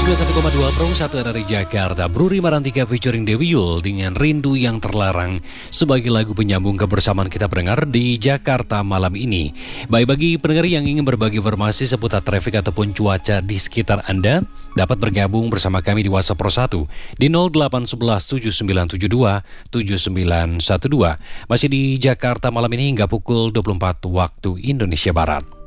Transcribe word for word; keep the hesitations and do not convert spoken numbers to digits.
sembilan puluh satu koma dua Pro satu R R I Jakarta, Bruri Marantika featuring Dewi Yul dengan Rindu Yang Terlarang sebagai lagu penyambung kebersamaan kita pendengar di Jakarta malam ini. Baik, bagi pendengar yang ingin berbagi informasi seputar trafik ataupun cuaca di sekitar Anda, dapat bergabung bersama kami di WhatsApp Pro satu di nol delapan satu satu tujuh sembilan tujuh dua tujuh sembilan satu dua. Masih di Jakarta malam ini hingga pukul dua puluh empat waktu Indonesia Barat.